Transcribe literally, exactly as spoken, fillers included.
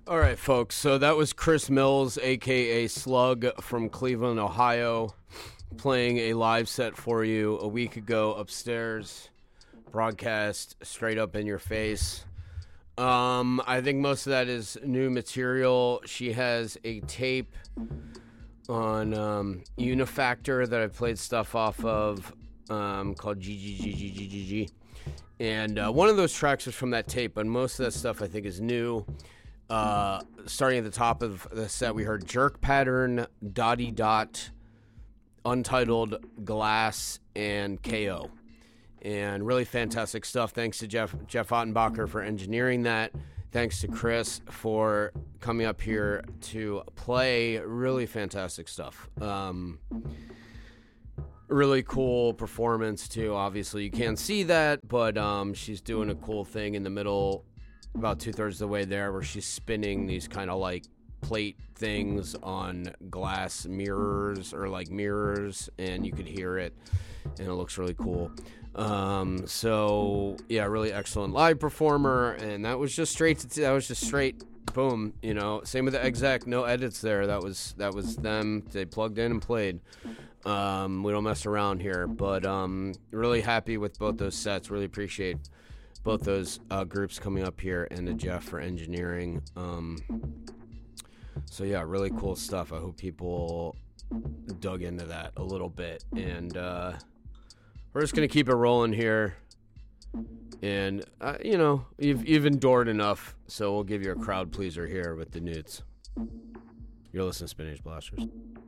All right, folks. So that was Chris Mills, a k a. Slug from Cleveland, Ohio, playing a live set for you a week ago upstairs, broadcast straight up in your face. Um, I think most of that is new material. She has a tape on um, Unifactor that I played stuff off of um, called G G G G G G G. And uh, one of those tracks was from that tape, but most of that stuff I think is new. Uh, starting at the top of the set, we heard Jerk Pattern, Dotty Dot, Untitled, Glass, and K O. And really fantastic stuff. Thanks to Jeff Jeff Ottenbacher for engineering that. Thanks to Chris for coming up here to play. Really fantastic stuff. Um, really cool performance, too. Obviously, you can't see that, but um, she's doing a cool thing in the middle, about two-thirds of the way there, where she's spinning these kind of like plate things on glass mirrors or like mirrors, and you could hear it, and it looks really cool. Um, so yeah, really excellent live performer, and that was just straight to, that was just straight boom, you know. Same with the exec, no edits there. That was that was them. They plugged in and played. Um, we don't mess around here, but um, really happy with both those sets. Really appreciate both those uh, groups coming up here, and to Jeff for engineering. Um, so yeah, really cool stuff. I hope people dug into that a little bit, and uh, we're just gonna keep it rolling here. And uh, you know, you've you've endured enough, so we'll give you a crowd pleaser here with the Newts. You're listening to Spinach Blasters.